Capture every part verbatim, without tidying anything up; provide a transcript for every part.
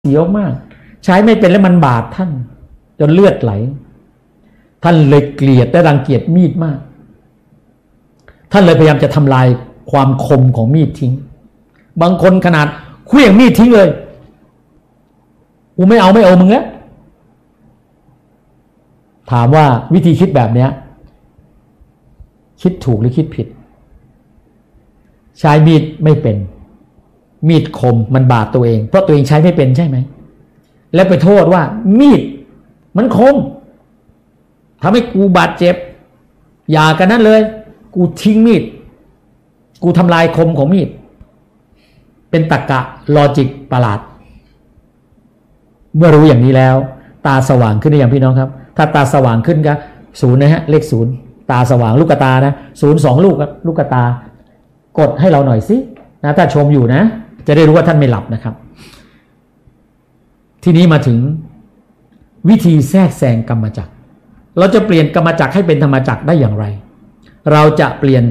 เสียวมากใช้ไม่เป็นแล้วมันบาดท่านจนเลือดไหลท่านเลยเกลียดและรังเกียจมีดมากท่านเลยพยายามจะทำลายความคมของมีดทิ้งบางคนขนาดเคลื่องมีดทิ้งเลยกูไม่เอาไม่เอามึงแล้วถามว่าวิธีคิดแบบเนี้ยคิดถูกหรือคิดผิดใช้มีดไม่เป็นมีดคมมันบาดตัวเองเพราะตัวเองใช้ไม่เป็นใช่ไหมแล้วไปโทษว่ามีดมันคมทำให้กูบาดเจ็บอย่ากันนั้นเลยกูทิ้งมีดกูทำลายคมของมีดเป็นตรรกะลอจิกประหลาดเมื่อรู้อย่างนี้แล้วตาสว่างขึ้นหรือยังพี่น้องครับถ้าตาสว่างขึ้นก็ศูนย์นะฮะเลขศูนย์ตาสว่างลูกตานะศูนย์สองลูกครับลูกตากดให้เราหน่อยสินะถ้าชมอยู่นะจะได้รู้ว่าท่านไม่หลับนะครับทีนี้มาถึงวิธีแทรกแซงกรรมจักรเราจะเปลี่ยนกรรมจักรให้เป็นธรรมจักรได้อย่างไรเราจะเปลี่ยน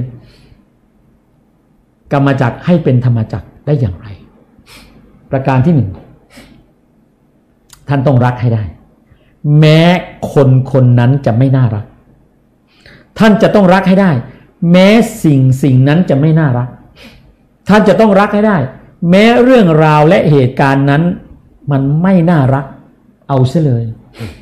กรรมจักรให้เป็นธรรมจักรได้อย่างไรประการที่หนึ่งท่านต้องรักให้ได้แม้คนคนนั้นจะไม่น่ารักท่านจะต้องรักให้ได้แม้สิ่งสิ่งนั้นจะไม่น่ารักท่านจะต้องรักให้ได้แม้เรื่องราวและเหตุการณ์นั้นมันไม่น่ารักเอาซะเลย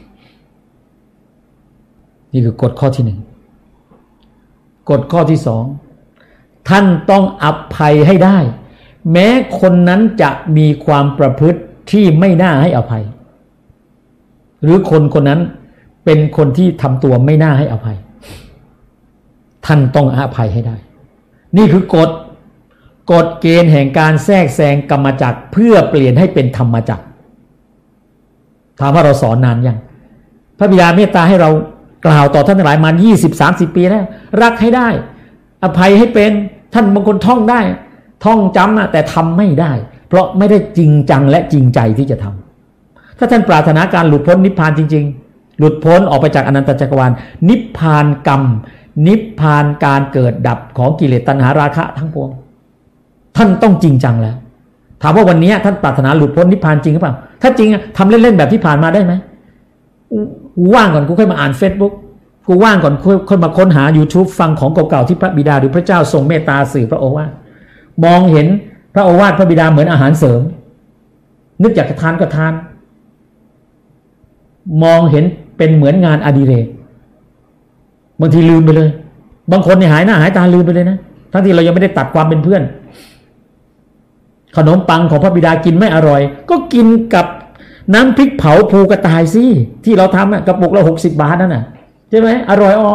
นี่คือกฎข้อที่หนึ่งกฎข้อที่สองท่านต้องอภัยให้ได้แม้คนนั้นจะมีความประพฤติที่ไม่น่าให้อภัยหรือคนคนนั้นเป็นคนที่ทำตัวไม่น่าให้อภัยท่านต้องอภัยให้ได้นี่คือกฎกฎเกณฑ์แห่งการแทรกแซงกรรมจักรเพื่อเปลี่ยนให้เป็นธรรมจักรถามว่าเราสอนนานยังพระบิดาเมตตาให้เรากล่าวต่อท่านทั้งหลายมา ยี่สิบ สามสิบ ปีแล้วรักให้ได้อภัยให้เป็นท่านบางคนท่องได้ท่องจำนะแต่ทำไม่ได้เพราะไม่ได้จริงจังและจริงใจที่จะทำถ้าท่านปรารถนาการหลุดพ้นนิพพานจริงๆหลุดพ้นออกไปจากอนันตจักรวาลนิพพานกรรมนิพพานการเกิดดับของกิเลสตัณหาราคะทั้งปวงท่านต้องจริงจังแล้วถามว่าวันนี้ท่านปรารถนาหลุดพ้นนิพพานจริงหรือเปล่าถ้าจริงทำเล่นๆแบบที่ผ่านมาได้ไหมกูว่างก่อนกูค่อยมาอ่าน Facebook กูว่างก่อนค่อยมาค้นหา YouTube ฟังของเก่าๆที่พระบิดาหรือพระเจ้าทรงเมตตาสื่อพระโอวาทมองเห็นพระโอวาทพระบิดาเหมือนอาหารเสริมนึกอยากจะทานก็ทานมองเห็นเป็นเหมือนงานอดิเรกบางทีลืมไปเลยบางคนเนี่ยหายหน้าหายตาลืมไปเลยนะทั้งที่เรายังไม่ได้ตัดความเป็นเพื่อนขนมปังของพระบิดากินไม่อร่อยก็กินกับน้ำพริกเผาภูกระต่ายสิที่เราทำอะกระปุกละหกสิบบาทนั่นน่ะใช่ไหมอร่อยออก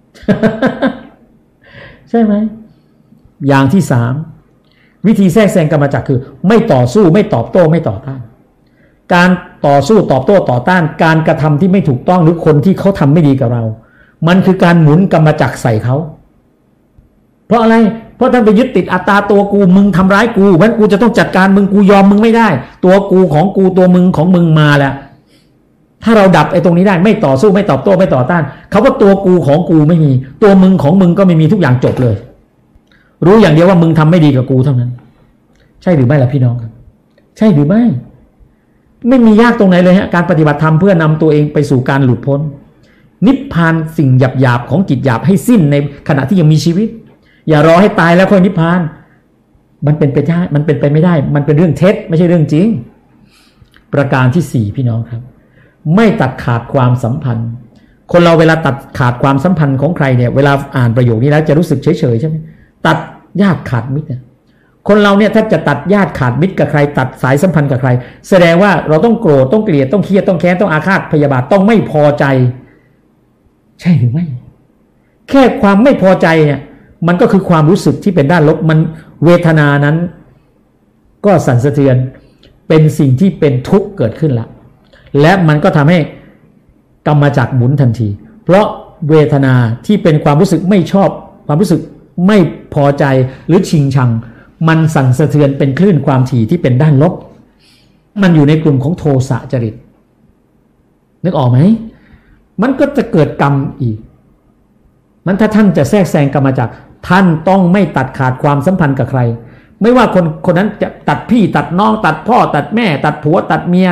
ใช่ไหมอย่างที่สามวิธีแทรกแซงกรรมจักรคือไม่ต่อสู้ไม่ตอบโต้ไม่ต่อต้านการต่อสู้ตอบโต้ต่อต้านการกระทำที่ไม่ถูกต้องหรือคนที่เขาทำไม่ดีกับเรามันคือการหมุนกรรมจักรใส่เขาเพราะอะไรเพราะท่านไปยึดติดอัตตาตัวกูมึงทำร้ายกูเพราะฉะนั้นกูจะต้องจัดการมึงกูยอมมึงไม่ได้ตัวกูของกูตัวมึงของมึงมาแล้วถ้าเราดับไอ้ตรงนี้ได้ไม่ต่อสู้ไม่ตอบโต้ไม่ต่อต้านเขาว่าตัวกูของกูไม่มีตัวมึงของมึงก็ไม่มีทุกอย่างจบเลยรู้อย่างเดียวว่ามึงทำไม่ดีกับกูเท่านั้นใช่หรือไม่ล่ะพี่น้องครับใช่หรือไม่ไม่มียากตรงไหนเลยฮะการปฏิบัติธรรมเพื่อนำตัวเองไปสู่การหลุดพ้นนิพพานสิ่งหยาบๆของจิตหยาบให้สิ้นในขณะที่ยังมีชีวิตอย่ารอให้ตายแล้วค่อยนิพพานมันเป็นไปได้มันเป็นไปไม่ได้มันเป็นเรื่องเท็จไม่ใช่เรื่องจริงประการที่สี่พี่น้องครับไม่ตัดขาดความสัมพันธ์คนเราเวลาตัดขาดความสัมพันธ์ของใครเนี่ยเวลาอ่านประโยคนี้แล้วจะรู้สึกเฉยๆใช่ไหมตัดญาติขาดมิตรเนี่ยคนเราเนี่ยถ้าจะตัดญาติขาดมิตรกับใครตัดสายสัมพันธ์กับใครแสดงว่าเราต้องโกรธต้องเกลียดต้องเครียดต้องแค้นต้องอาฆาตพยาบาทต้องไม่พอใจใช่หรือไม่แค่ความไม่พอใจเนี่ยมันก็คือความรู้สึกที่เป็นด้านลบมันเวทนานั้นก็สั่นสะเทือนเป็นสิ่งที่เป็นทุกข์เกิดขึ้นละและมันก็ทำให้กรรมจักรหมุนทันทีเพราะเวทนาที่เป็นความรู้สึกไม่ชอบความรู้สึกไม่พอใจหรือชิงชังมันสั่นสะเทือนเป็นคลื่นความถี่ที่เป็นด้านลบมันอยู่ในกลุ่มของโทสะจริตนึกออกไหมมันก็จะเกิดกรรมอีกมันถ้าท่านจะแทรกแซงกรรมจักรท่านต้องไม่ตัดขาดความสัมพันธ์กับใครไม่ว่าคนคนนั้นจะตัดพี่ตัดน้องตัดพ่อตัดแม่ตัดผัวตัดเมีย